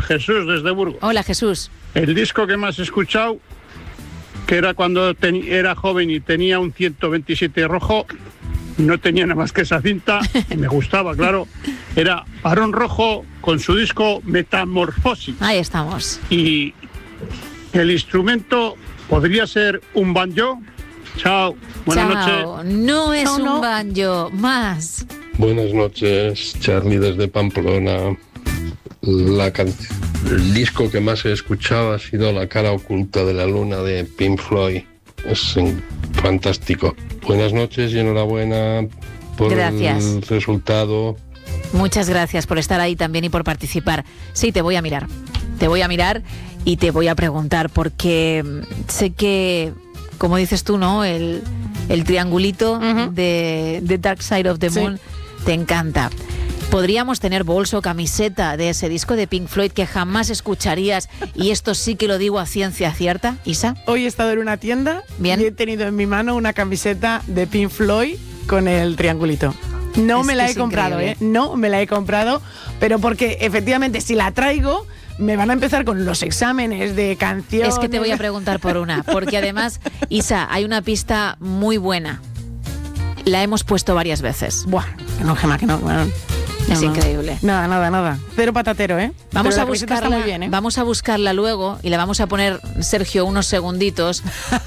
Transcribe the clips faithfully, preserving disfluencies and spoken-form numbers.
Jesús, desde Burgos. Hola, Jesús. El disco que más he escuchado, que era cuando ten, era joven y tenía un ciento veintisiete rojo, no tenía nada más que esa cinta, y me gustaba, claro, era Barón Rojo con su disco Metamorfosis. Ahí estamos. Y el instrumento podría ser un banjo. Chao, buenas Chao. noches. No es No, un no. banjo, más. Buenas noches, Charlie desde Pamplona. La can... El disco que más he escuchado ha sido La cara oculta de la luna de Pink Floyd. Es en- fantástico. Buenas noches y enhorabuena por Gracias. el resultado. Muchas gracias por estar ahí también y por participar. Sí, te voy a mirar. Te voy a mirar y te voy a preguntar porque mm, sé que, como dices tú, ¿no? El, el triangulito Ujú. de, de Dark Side of the Sí. Moon te encanta. ¿Podríamos tener bolso, camiseta de ese disco de Pink Floyd que jamás escucharías? Y esto sí que lo digo a ciencia cierta, Isa. Hoy he estado en una tienda Bien. y he tenido en mi mano una camiseta de Pink Floyd con el triangulito. No Es me que la he es comprado, increíble. ¿eh? No me la he comprado, pero porque efectivamente si la traigo me van a empezar con los exámenes de canciones. Es que te voy a preguntar por una, porque además, Isa, hay una pista muy buena. La hemos puesto varias veces. Buah, que no, Gemma, que no. Bueno, Es no, no. increíble. Nada, nada, nada. Cero patatero, ¿eh? Vamos Pero a la camiseta está buscarla, muy bien, ¿eh? vamos a buscarla luego y le vamos a poner, Sergio, unos segunditos.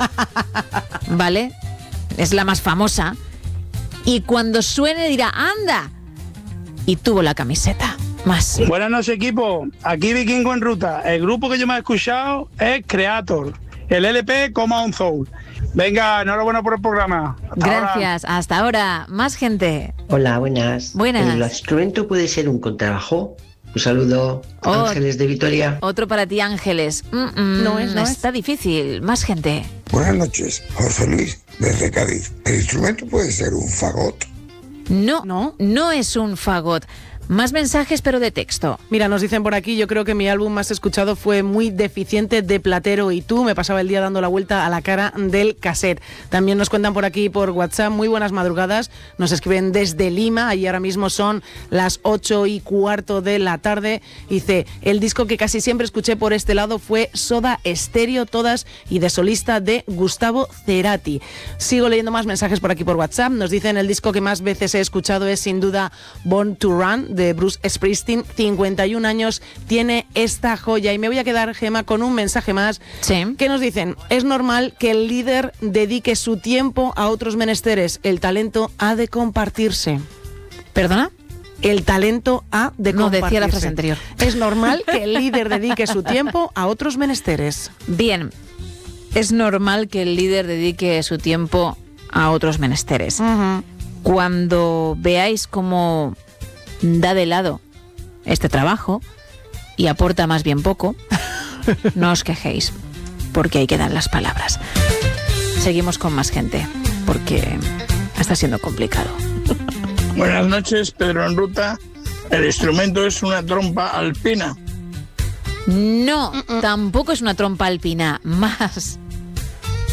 ¿Vale? Es la más famosa. Y cuando suene dirá, ¡anda! Y tuvo la camiseta. Más. Buenas noches, equipo. Aquí Vikingo en Ruta. El grupo que yo me he escuchado es Creator. El L P Coma on Soul. Venga, enhorabuena por el programa. Hasta ahora. Gracias. Hasta ahora. Más gente. Hola, buenas. Buenas. ¿El instrumento puede ser un contrabajo? Un saludo, Oh. Ángeles de Vitoria. Otro para ti, Ángeles. Mm, mm, No es, no es. Está difícil. Más gente. Buenas noches, José Luis, desde Cádiz. ¿El instrumento puede ser un fagot? No, No. no es un fagot. Más mensajes, pero de texto. Mira, nos dicen por aquí, yo creo que mi álbum más escuchado fue Muy deficiente de Platero y tú. Me pasaba el día dando la vuelta a la cara del cassette. También nos cuentan por aquí por WhatsApp, muy buenas madrugadas. Nos escriben desde Lima y ahora mismo son las ocho y cuarto de la tarde. Dice, el disco que casi siempre escuché por este lado fue Soda Stereo, todas y de solista de Gustavo Cerati. Sigo leyendo más mensajes por aquí por WhatsApp. Nos dicen, el disco que más veces he escuchado es sin duda Born to Run, de Bruce Springsteen. cincuenta y un años tiene esta joya. Y me voy a quedar, Gema, con un mensaje más. Sí. Que nos dicen, es normal que el líder dedique su tiempo a otros menesteres. El talento ha de compartirse. ¿Perdona? El talento ha de No, compartirse. decía la frase anterior. Es normal que el líder dedique su tiempo a otros menesteres. Bien. Es normal que el líder dedique su tiempo a otros menesteres. Ujú. Cuando veáis cómo da de lado este trabajo y aporta más bien poco, no os quejéis, porque hay que dar las palabras. Seguimos con más gente, porque está siendo complicado. Buenas noches, Pedro en Ruta. El instrumento es una trompa alpina. No, tampoco es una trompa alpina, más.